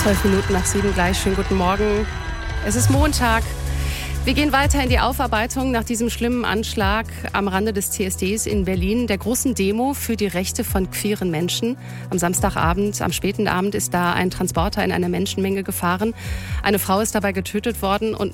12 Minuten nach 7 gleich. Schönen guten Morgen. Es ist Montag. Wir gehen weiter in die Aufarbeitung nach diesem schlimmen Anschlag am Rande des CSDs in Berlin, der großen Demo für die Rechte von queeren Menschen. Am Samstagabend, am späten Abend ist da ein Transporter in eine Menschenmenge gefahren. Eine Frau ist dabei getötet worden und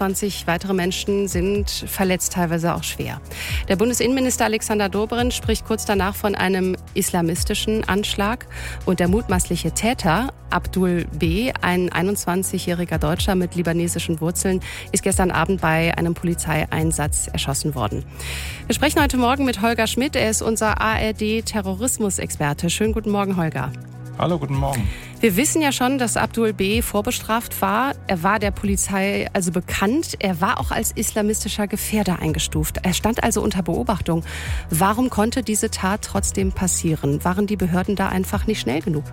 29 weitere Menschen sind verletzt, teilweise auch schwer. Der Bundesinnenminister Alexander Dobrindt spricht kurz danach von einem islamistischen Anschlag. Und der mutmaßliche Täter, Abdul B., ein 21-jähriger Deutscher mit libanesischen Wurzeln, ist gestern Abend bei einem Polizeieinsatz erschossen worden. Wir sprechen heute Morgen mit Holger Schmidt. Er ist unser ARD-Terrorismusexperte. Schönen guten Morgen, Holger. Hallo, guten Morgen. Wir wissen ja schon, dass Abdul B. vorbestraft war. Er war der Polizei also bekannt. Er war auch als islamistischer Gefährder eingestuft. Er stand also unter Beobachtung. Warum konnte diese Tat trotzdem passieren? Waren die Behörden da einfach nicht schnell genug?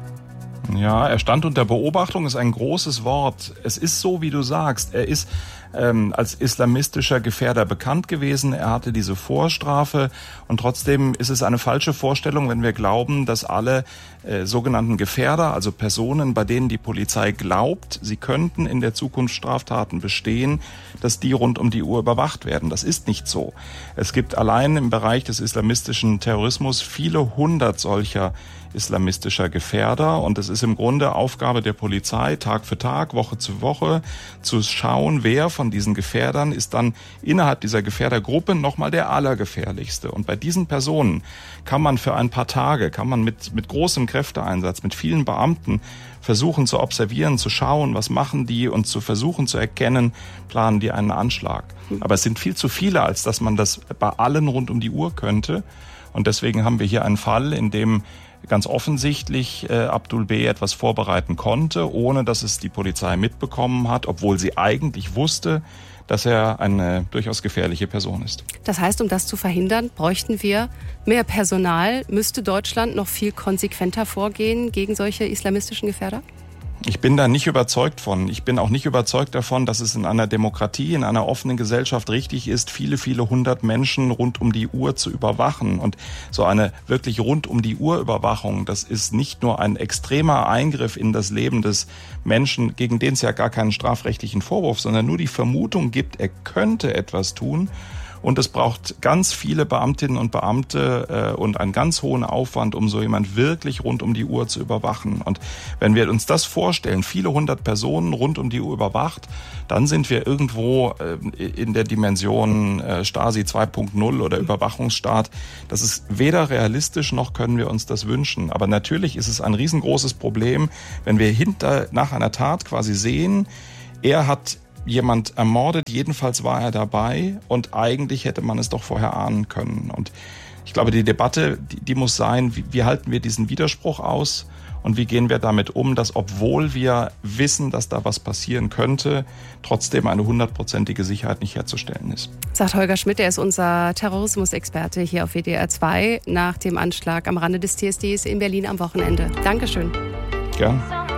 Ja, er stand unter Beobachtung, ist ein großes Wort. Es ist so, wie du sagst. Er ist als islamistischer Gefährder bekannt gewesen. Er hatte diese Vorstrafe und trotzdem ist es eine falsche Vorstellung, wenn wir glauben, dass alle sogenannten Gefährder, also Personen, bei denen die Polizei glaubt, sie könnten in der Zukunft Straftaten bestehen, dass die rund um die Uhr überwacht werden. Das ist nicht so. Es gibt allein im Bereich des islamistischen Terrorismus viele hundert solcher islamistischer Gefährder und es ist im Grunde Aufgabe der Polizei, Tag für Tag, Woche zu Woche zu schauen, wer von diesen Gefährdern ist dann innerhalb dieser Gefährdergruppe nochmal der allergefährlichste. Und bei diesen Personen kann man für ein paar Tage, mit großem Kräfteeinsatz, mit vielen Beamten versuchen zu observieren, zu schauen, was machen die und zu versuchen zu erkennen, planen die einen Anschlag. Aber es sind viel zu viele, als dass man das bei allen rund um die Uhr könnte. Und deswegen haben wir hier einen Fall, in dem ganz offensichtlich Abdul B. etwas vorbereiten konnte, ohne dass es die Polizei mitbekommen hat, obwohl sie eigentlich wusste, dass er eine durchaus gefährliche Person ist. Das heißt, um das zu verhindern, bräuchten wir mehr Personal. Müsste Deutschland noch viel konsequenter vorgehen gegen solche islamistischen Gefährder? Ich bin da nicht überzeugt von. Ich bin auch nicht überzeugt davon, dass es in einer Demokratie, in einer offenen Gesellschaft richtig ist, viele, viele hundert Menschen rund um die Uhr zu überwachen. Und so eine wirklich rund um die Uhr Überwachung, das ist nicht nur ein extremer Eingriff in das Leben des Menschen, gegen den es ja gar keinen strafrechtlichen Vorwurf, sondern nur die Vermutung gibt, er könnte etwas tun. Und es braucht ganz viele Beamtinnen und Beamte und einen ganz hohen Aufwand, um so jemand wirklich rund um die Uhr zu überwachen. Und wenn wir uns das vorstellen, viele hundert Personen rund um die Uhr überwacht, dann sind wir irgendwo in der Dimension Stasi 2.0 oder Überwachungsstaat. Das ist weder realistisch, noch können wir uns das wünschen. Aber natürlich ist es ein riesengroßes Problem, wenn wir nach einer Tat quasi sehen, er hat jemand ermordet, jedenfalls war er dabei und eigentlich hätte man es doch vorher ahnen können. Und ich glaube, die Debatte, die muss sein, wie halten wir diesen Widerspruch aus und wie gehen wir damit um, dass obwohl wir wissen, dass da was passieren könnte, trotzdem eine 100%ige Sicherheit nicht herzustellen ist. Sagt Holger Schmidt, er ist unser Terrorismusexperte hier auf WDR 2 nach dem Anschlag am Rande des CSDs in Berlin am Wochenende. Dankeschön. Gern.